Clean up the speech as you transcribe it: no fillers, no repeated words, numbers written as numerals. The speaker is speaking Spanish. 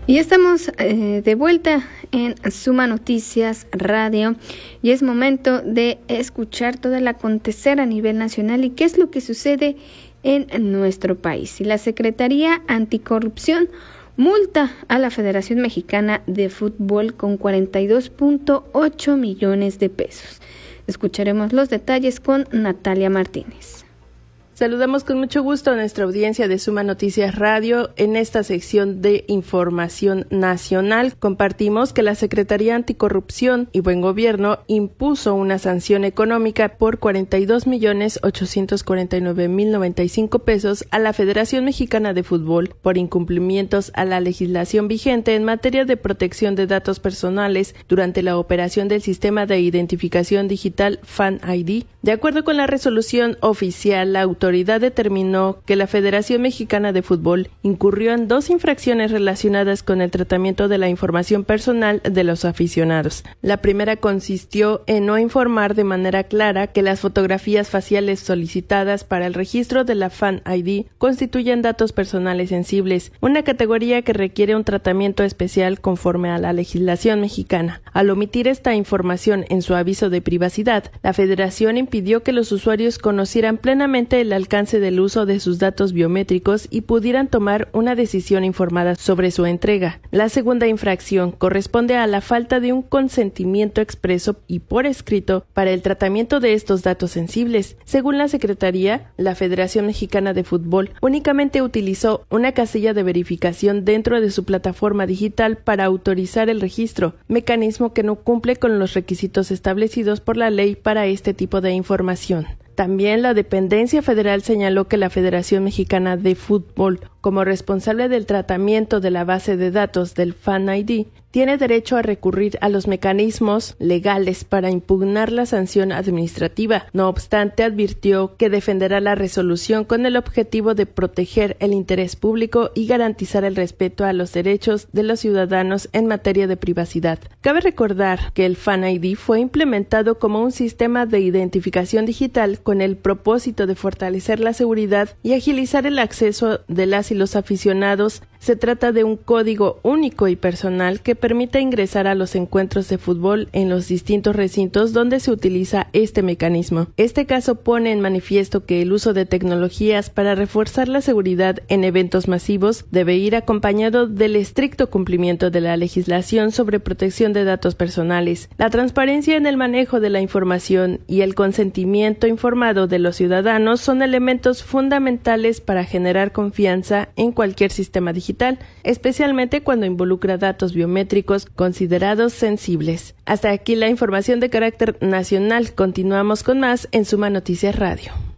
Y estamos de vuelta en Suma Noticias Radio y es momento de escuchar todo el acontecer a nivel nacional y qué es lo que sucede en nuestro país. Y la Secretaría Anticorrupción multa a la Federación Mexicana de Fútbol con 42.8 millones de pesos. Escucharemos los detalles con Natalia Martínez. Saludamos con mucho gusto a nuestra audiencia de Suma Noticias Radio. En esta sección de información nacional compartimos que la Secretaría Anticorrupción y Buen Gobierno impuso una sanción económica por 42.849.095 pesos a la Federación Mexicana de Fútbol por incumplimientos a la legislación vigente en materia de protección de datos personales durante la operación del sistema de identificación digital Fan ID. De acuerdo con la resolución oficial, la autoridad determinó que la Federación Mexicana de Fútbol incurrió en 2 infracciones relacionadas con el tratamiento de la información personal de los aficionados. La primera consistió en no informar de manera clara que las fotografías faciales solicitadas para el registro de la Fan ID constituyen datos personales sensibles, una categoría que requiere un tratamiento especial conforme a la legislación mexicana. Al omitir esta información en su aviso de privacidad, la Federación impidió que los usuarios conocieran plenamente el alcance del uso de sus datos biométricos y pudieran tomar una decisión informada sobre su entrega. La segunda infracción corresponde a la falta de un consentimiento expreso y por escrito para el tratamiento de estos datos sensibles. Según la Secretaría, la Federación Mexicana de Fútbol únicamente utilizó una casilla de verificación dentro de su plataforma digital para autorizar el registro, mecanismo que no cumple con los requisitos establecidos por la ley para este tipo de información. También la dependencia federal señaló que la Federación Mexicana de Fútbol, como responsable del tratamiento de la base de datos del Fan ID, tiene derecho a recurrir a los mecanismos legales para impugnar la sanción administrativa. No obstante, advirtió que defenderá la resolución con el objetivo de proteger el interés público y garantizar el respeto a los derechos de los ciudadanos en materia de privacidad. Cabe recordar que el Fan ID fue implementado como un sistema de identificación digital con el propósito de fortalecer la seguridad y agilizar el acceso de las y los aficionados. Se trata de un código único y personal que permite ingresar a los encuentros de fútbol en los distintos recintos donde se utiliza este mecanismo. Este caso pone en manifiesto que el uso de tecnologías para reforzar la seguridad en eventos masivos debe ir acompañado del estricto cumplimiento de la legislación sobre protección de datos personales, la transparencia en el manejo de la información y el consentimiento informado de los ciudadanos son elementos fundamentales para generar confianza en cualquier sistema digital, especialmente cuando involucra datos biométricos considerados sensibles. Hasta aquí la información de carácter nacional. Continuamos con más en Suma Noticias Radio.